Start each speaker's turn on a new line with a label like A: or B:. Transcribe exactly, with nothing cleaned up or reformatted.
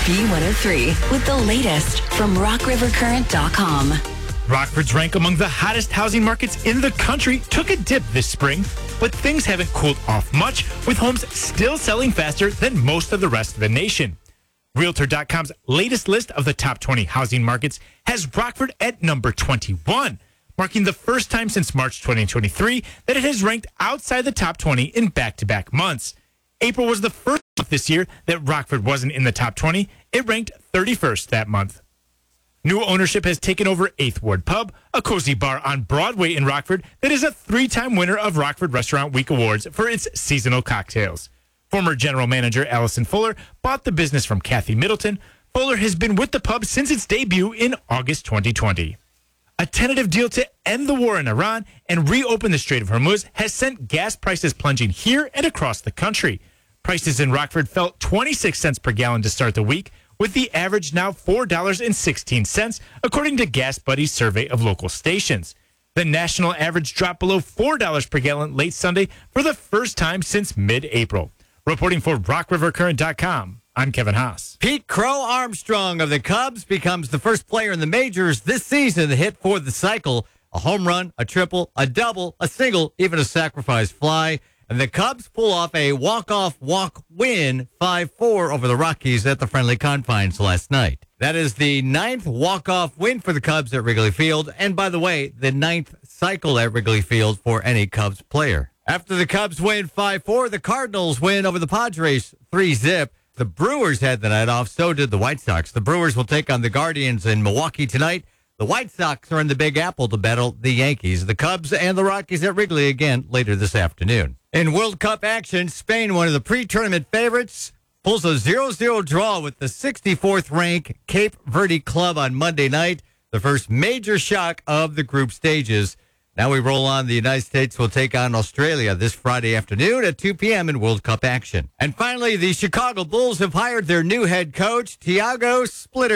A: B one oh three with the latest from rock river current dot com.
B: Rockford's rank among the hottest housing markets in the country took a dip this spring, but things haven't cooled off much, with homes still selling faster than most of the rest of the nation. Realtor dot com's latest list of the top twenty housing markets has Rockford at number twenty-one, marking the first time since March twenty twenty-three that it has ranked outside the top twenty in back-to-back months. April was the first month this year that Rockford wasn't in the top twenty. It ranked thirty-first that month. New ownership has taken over eighth Ward Pub, a cozy bar on Broadway in Rockford that is a three-time winner of Rockford Restaurant Week Awards for its seasonal cocktails. Former general manager Allison Fuller bought the business from Kathy Middleton. Fuller has been with the pub since its debut in August twenty twenty. A tentative deal to end the war in Iran and reopen the Strait of Hormuz has sent gas prices plunging here and across the country. Prices in Rockford fell twenty-six cents per gallon to start the week, with the average now four dollars and sixteen cents, according to Gas Buddy's survey of local stations. The national average dropped below four dollars per gallon late Sunday for the first time since mid-April. Reporting for rock river current dot com, I'm Kevin Haas.
C: Pete Crow Armstrong of the Cubs becomes the first player in the majors this season to hit for the cycle. A home run, a triple, a double, a single, even a sacrifice fly. And the Cubs pull off a walk-off walk win five four over the Rockies at the friendly confines last night. That is the ninth walk-off win for the Cubs at Wrigley Field. And by the way, the ninth cycle at Wrigley Field for any Cubs player. After the Cubs win five four, the Cardinals win over the Padres three zip. The Brewers had the night off, so did the White Sox. The Brewers will take on the Guardians in Milwaukee tonight. The White Sox are in the Big Apple to battle the Yankees. The Cubs and the Rockies at Wrigley again later this afternoon. In World Cup action, Spain, one of the pre-tournament favorites, pulls a zero zero draw with the sixty-fourth ranked Cape Verde club on Monday night, the first major shock of the group stages. Now we roll on. The United States will take on Australia this Friday afternoon at two p.m. in World Cup action. And finally, the Chicago Bulls have hired their new head coach, Thiago Splitter.